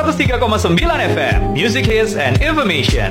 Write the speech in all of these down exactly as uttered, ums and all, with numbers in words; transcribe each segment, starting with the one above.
seratus tiga koma sembilan F M, Music Hits and Information.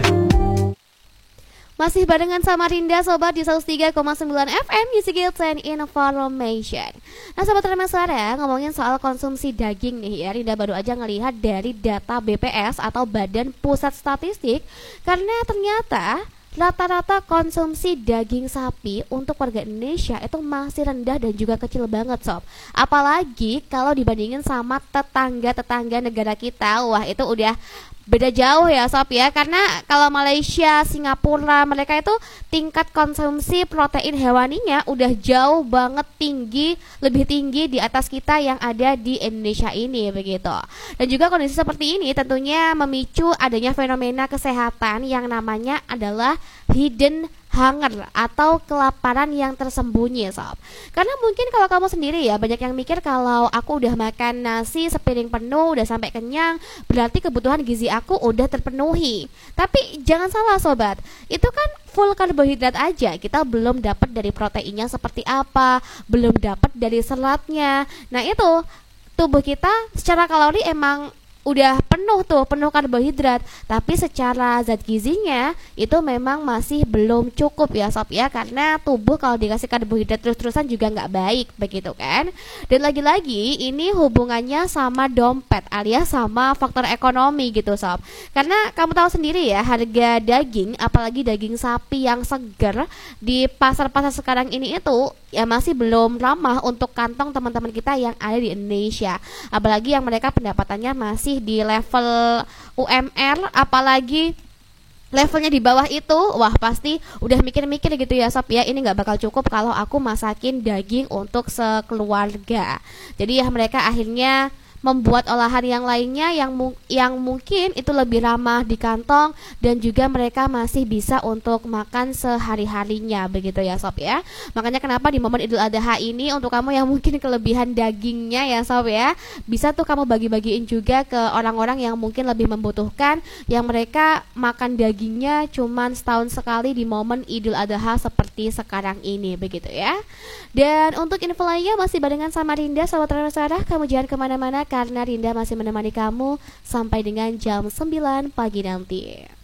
Masih barengan sama Rinda Sobat di seratus tiga koma sembilan F M Music Hits and Information. Nah Sobat Remasara, ngomongin soal konsumsi daging nih ya, Rinda baru aja ngelihat dari data B P S atau Badan Pusat Statistik. Karena ternyata rata-rata konsumsi daging sapi untuk warga Indonesia itu masih rendah dan juga kecil banget Sob. Apalagi kalau dibandingin sama tetangga-tetangga negara kita, wah itu udah beda jauh ya Sob ya. Karena kalau Malaysia, Singapura, mereka itu tingkat konsumsi protein hewaninya udah jauh banget tinggi, lebih tinggi di atas kita yang ada di Indonesia ini begitu. Dan juga kondisi seperti ini tentunya memicu adanya fenomena kesehatan yang namanya adalah hidden hunger atau kelaparan yang tersembunyi Sob. Karena mungkin kalau kamu sendiri ya banyak yang mikir kalau aku udah makan nasi sepiring penuh udah sampai kenyang, berarti kebutuhan gizi aku udah terpenuhi. Tapi jangan salah Sobat, itu kan full karbohidrat aja, kita belum dapat dari proteinnya seperti apa, belum dapat dari seratnya. Nah itu tubuh kita secara kalori emang udah penuh tuh, penuh karbohidrat, tapi secara zat gizinya itu memang masih belum cukup ya Sob ya. Karena tubuh kalau dikasih karbohidrat terus-terusan juga nggak baik begitu kan. Dan lagi-lagi ini hubungannya sama dompet alias sama faktor ekonomi gitu Sob. Karena kamu tahu sendiri ya, harga daging apalagi daging sapi yang segar di pasar-pasar sekarang ini itu ya masih belum ramah untuk kantong teman-teman kita yang ada di Indonesia. Apalagi yang mereka pendapatannya masih di level U M R, apalagi levelnya di bawah itu, wah pasti udah mikir-mikir gitu ya Sob ya, ini gak bakal cukup kalau aku masakin daging untuk sekeluarga. Jadi ya mereka akhirnya membuat olahan yang lainnya yang mu- yang mungkin itu lebih ramah di kantong dan juga mereka masih bisa untuk makan sehari-harinya begitu ya Sob ya. Makanya kenapa di momen Idul Adha ini untuk kamu yang mungkin kelebihan dagingnya ya Sob ya, bisa tuh kamu bagi-bagiin juga ke orang-orang yang mungkin lebih membutuhkan, yang mereka makan dagingnya cuman setahun sekali di momen Idul Adha seperti sekarang ini begitu ya. Dan untuk info lainnya masih barengan sama Rinda Sobat Remasara, kamu jangan kemana-mana karena Rinda masih menemani kamu sampai dengan jam sembilan pagi nanti.